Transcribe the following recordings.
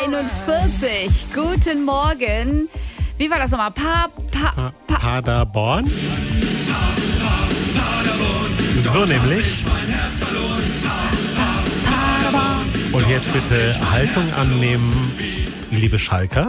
Guten Morgen. Wie war das nochmal? Paderborn? So nämlich. Und jetzt bitte Haltung annehmen, liebe Schalker.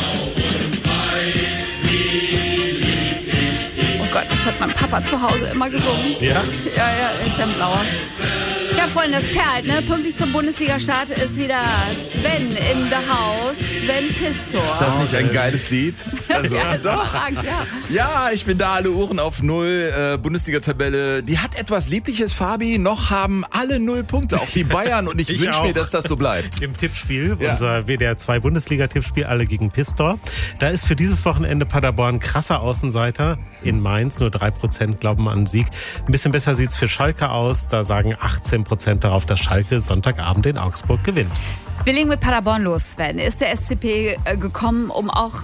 Oh Gott, das hat mein Papa zu Hause immer gesungen. Ja? Ja, er ist ja ein Blauer. Ja, Freunde, das perlt, ne? Pünktlich zum Bundesliga-Start ist wieder Sven in the house. Sven Pistor. Ist das nicht ein geiles Lied? Also, ja, doch. Ja, ich bin da, alle Uhren auf 0. Bundesliga-Tabelle, die hat etwas Liebliches, Fabi. Noch haben alle 0 Punkte, auch die Bayern. Und ich wünsche mir, dass das so bleibt. Im Tippspiel, unser WDR 2 Bundesliga-Tippspiel, alle gegen Pistor. Da ist für dieses Wochenende Paderborn krasser Außenseiter. In Mainz nur 3% glauben an Sieg. Ein bisschen besser sieht's für Schalke aus. Da sagen 18% darauf, dass Schalke Sonntagabend in Augsburg gewinnt. Wir legen mit Paderborn los, Sven. Ist der SCP gekommen, um auch...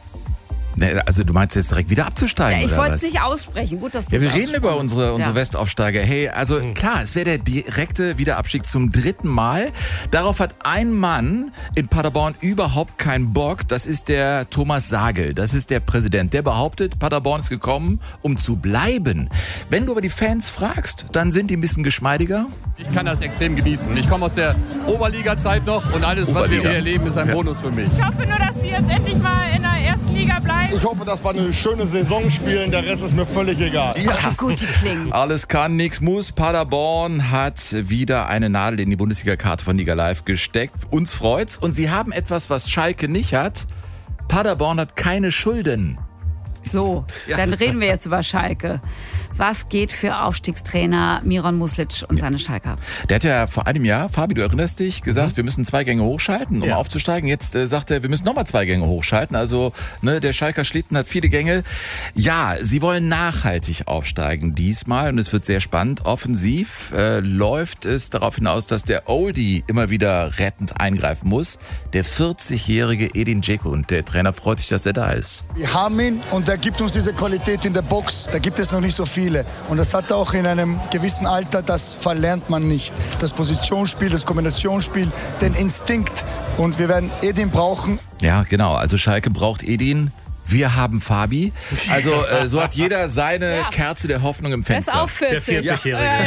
Also du meinst jetzt direkt wieder abzusteigen, ja, ich oder wollte was? es nicht aussprechen. Gut, dass du Ja, wir reden über unsere Westaufsteiger. Hey, also klar, es wäre der direkte Wiederabstieg zum 3. Mal. Darauf hat ein Mann in Paderborn überhaupt keinen Bock. Das ist der Thomas Sagel. Das ist der Präsident. Der behauptet, Paderborn ist gekommen, um zu bleiben. Wenn du aber die Fans fragst, dann sind die ein bisschen geschmeidiger. Ich kann das extrem genießen. Ich komme aus der Oberliga-Zeit noch und alles, was wir hier erleben, ist ein Bonus für mich. Ich hoffe nur, dass sie jetzt endlich mal in der ersten Liga bleiben. Ich hoffe, dass wir eine schöne Saison spielen. Der Rest ist mir völlig egal. Ja, gut, die klingen. Alles kann, nichts muss. Paderborn hat wieder eine Nadel in die Bundesliga-Karte von Liga Live gesteckt. Uns freut's. Und sie haben etwas, was Schalke nicht hat. Paderborn hat keine Schulden. So, dann reden wir jetzt über Schalke. Was geht für Aufstiegstrainer Miron Muslic und seine Schalker? Der hat ja vor einem Jahr, Fabi, du erinnerst dich, gesagt, wir müssen 2 Gänge hochschalten, um aufzusteigen. Jetzt sagt er, wir müssen nochmal 2 Gänge hochschalten. Also der Schalker Schlitten hat viele Gänge. Ja, sie wollen nachhaltig aufsteigen diesmal und es wird sehr spannend. Offensiv läuft es darauf hinaus, dass der Oldie immer wieder rettend eingreifen muss. Der 40-jährige Edin Dzeko, und der Trainer freut sich, dass er da ist. Wir haben ihn und er gibt uns diese Qualität in der Box. Da gibt es noch nicht so viele. Und das hat er auch in einem gewissen Alter, das verlernt man nicht. Das Positionsspiel, das Kombinationsspiel, den Instinkt. Und wir werden Edin brauchen. Ja, genau. Also Schalke braucht Edin. Wir haben Fabi. Also so hat jeder seine Kerze der Hoffnung im Fenster. Das ist auch 40. Der 40-Jährige.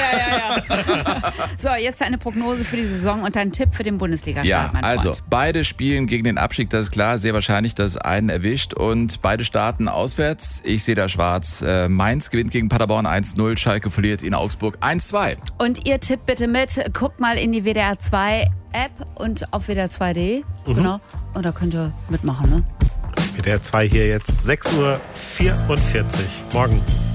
Ja. So, jetzt eine Prognose für die Saison und ein Tipp für den Bundesliga-Start, Ja, mein also Freund. beide spielen gegen den Abstieg, das ist klar. Sehr wahrscheinlich, dass es einen erwischt. Und beide starten auswärts. Ich sehe da schwarz. Mainz gewinnt gegen Paderborn 1-0. Schalke verliert in Augsburg 1-2. Und ihr tippt bitte mit. Guckt mal in die WDR 2 App und auf WDR 2.de. Genau. Und da könnt ihr mitmachen, ne? WDR 2 hier jetzt 6:44 Uhr. Morgen.